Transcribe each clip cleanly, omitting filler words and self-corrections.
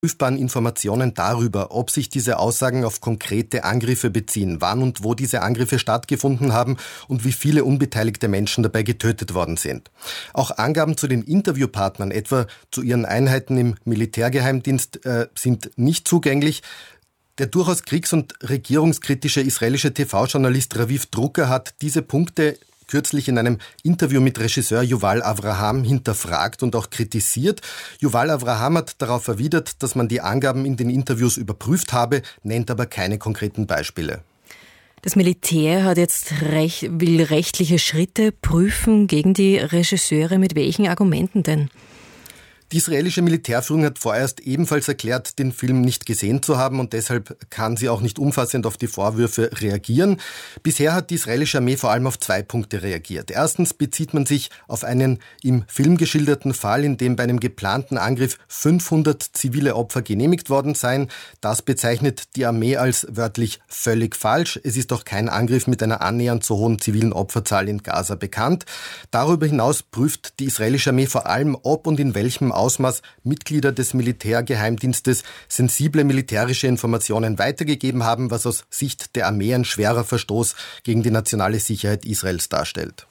prüfbaren Informationen darüber, ob sich diese Aussagen auf konkrete Angriffe beziehen, wann und wo diese Angriffe stattgefunden haben und wie viele unbeteiligte Menschen dabei getötet worden sind. Auch Angaben zu den Interviewpartnern, etwa zu ihren Einheiten im Militärgeheimdienst, sind nicht zugänglich. Der durchaus kriegs- und regierungskritische israelische TV-Journalist Raviv Drucker hat diese Punkte kürzlich in einem Interview mit Regisseur Yuval Avraham hinterfragt und auch kritisiert. Yuval Avraham hat darauf erwidert, dass man die Angaben in den Interviews überprüft habe, nennt aber keine konkreten Beispiele. Das Militär will rechtliche Schritte prüfen gegen die Regisseure. Mit welchen Argumenten denn? Die israelische Militärführung hat vorerst ebenfalls erklärt, den Film nicht gesehen zu haben und deshalb kann sie auch nicht umfassend auf die Vorwürfe reagieren. Bisher hat die israelische Armee vor allem auf 2 Punkte reagiert. Erstens bezieht man sich auf einen im Film geschilderten Fall, in dem bei einem geplanten Angriff 500 zivile Opfer genehmigt worden seien. Das bezeichnet die Armee als wörtlich völlig falsch. Es ist auch kein Angriff mit einer annähernd so hohen zivilen Opferzahl in Gaza bekannt. Darüber hinaus prüft die israelische Armee vor allem, ob und in welchem Ausmaß Mitglieder des Militärgeheimdienstes sensible militärische Informationen weitergegeben haben, was aus Sicht der Armee ein schwerer Verstoß gegen die nationale Sicherheit Israels darstellt.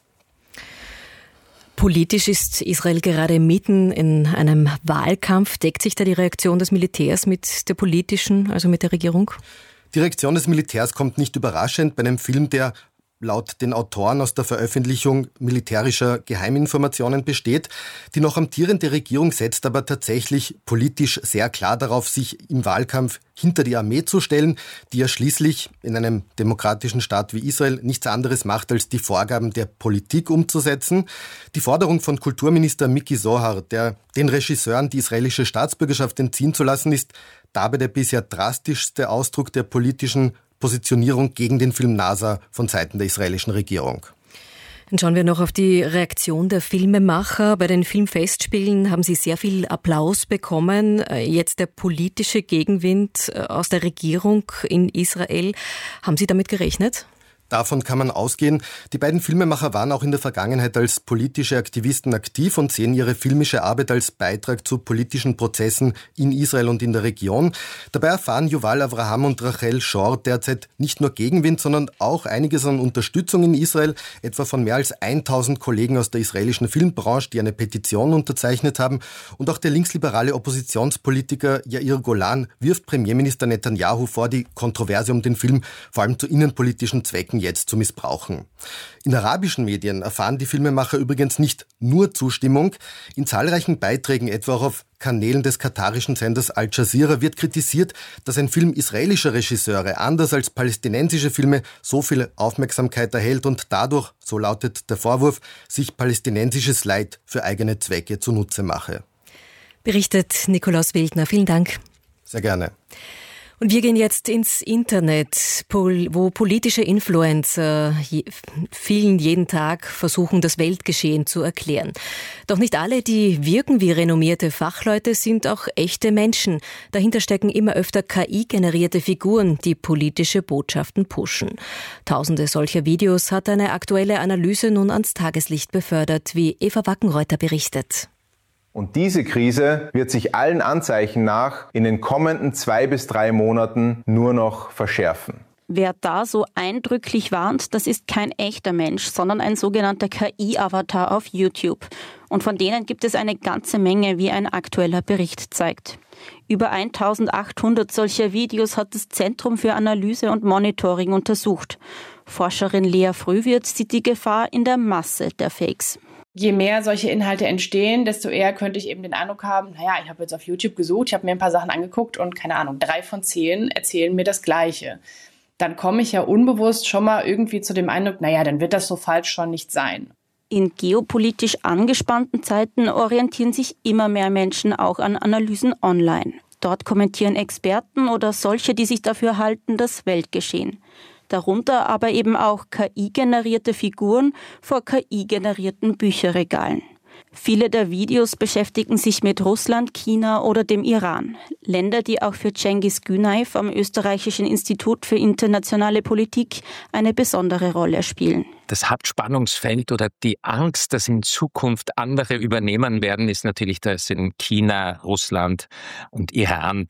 Politisch ist Israel gerade mitten in einem Wahlkampf. Deckt sich da die Reaktion des Militärs mit der politischen, also mit der Regierung? Die Reaktion des Militärs kommt nicht überraschend bei einem Film, der laut den Autoren aus der Veröffentlichung militärischer Geheiminformationen besteht. Die noch amtierende Regierung setzt aber tatsächlich politisch sehr klar darauf, sich im Wahlkampf hinter die Armee zu stellen, die ja schließlich in einem demokratischen Staat wie Israel nichts anderes macht, als die Vorgaben der Politik umzusetzen. Die Forderung von Kulturminister Miki Zohar, der den Regisseuren die israelische Staatsbürgerschaft entziehen zu lassen, ist dabei der bisher drastischste Ausdruck der politischen Positionierung gegen den Film Nasa von Seiten der israelischen Regierung. Dann schauen wir noch auf die Reaktion der Filmemacher. Bei den Filmfestspielen haben sie sehr viel Applaus bekommen. Jetzt der politische Gegenwind aus der Regierung in Israel. Haben Sie damit gerechnet? Davon kann man ausgehen. Die beiden Filmemacher waren auch in der Vergangenheit als politische Aktivisten aktiv und sehen ihre filmische Arbeit als Beitrag zu politischen Prozessen in Israel und in der Region. Dabei erfahren Yuval Avraham und Rachel Shor derzeit nicht nur Gegenwind, sondern auch einiges an Unterstützung in Israel, etwa von mehr als 1000 Kollegen aus der israelischen Filmbranche, die eine Petition unterzeichnet haben. Und auch der linksliberale Oppositionspolitiker Yair Golan wirft Premierminister Netanyahu vor, die Kontroverse um den Film vor allem zu innenpolitischen Zwecken jetzt zu missbrauchen. In arabischen Medien erfahren die Filmemacher übrigens nicht nur Zustimmung. In zahlreichen Beiträgen, etwa auch auf Kanälen des katarischen Senders Al Jazeera, wird kritisiert, dass ein Film israelischer Regisseure anders als palästinensische Filme so viel Aufmerksamkeit erhält und dadurch, so lautet der Vorwurf, sich palästinensisches Leid für eigene Zwecke zunutze mache. Berichtet Nikolaus Wildner. Vielen Dank. Sehr gerne. Und wir gehen jetzt ins Internet, wo politische Influencer jeden Tag versuchen, das Weltgeschehen zu erklären. Doch nicht alle, die wirken wie renommierte Fachleute, sind auch echte Menschen. Dahinter stecken immer öfter KI-generierte Figuren, die politische Botschaften pushen. Tausende solcher Videos hat eine aktuelle Analyse nun ans Tageslicht befördert, wie Eva Wackenreuther berichtet. Und diese Krise wird sich allen Anzeichen nach in den kommenden 2 bis 3 Monaten nur noch verschärfen. Wer da so eindrücklich warnt, das ist kein echter Mensch, sondern ein sogenannter KI-Avatar auf YouTube. Und von denen gibt es eine ganze Menge, wie ein aktueller Bericht zeigt. Über 1800 solcher Videos hat das Zentrum für Analyse und Monitoring untersucht. Forscherin Lea Frühwirth sieht die Gefahr in der Masse der Fakes. Je mehr solche Inhalte entstehen, desto eher könnte ich eben den Eindruck haben, ich habe jetzt auf YouTube gesucht, ich habe mir ein paar Sachen angeguckt und 3 von 10 erzählen mir das Gleiche. Dann komme ich ja unbewusst schon mal irgendwie zu dem Eindruck, dann wird das so falsch schon nicht sein. In geopolitisch angespannten Zeiten orientieren sich immer mehr Menschen auch an Analysen online. Dort kommentieren Experten oder solche, die sich dafür halten, das Weltgeschehen. Darunter aber eben auch KI-generierte Figuren vor KI-generierten Bücherregalen. Viele der Videos beschäftigen sich mit Russland, China oder dem Iran. Länder, die auch für Cengiz Günay vom Österreichischen Institut für internationale Politik eine besondere Rolle spielen. Das Hauptspannungsfeld oder die Angst, dass in Zukunft andere übernehmen werden, ist natürlich das in China, Russland und Iran.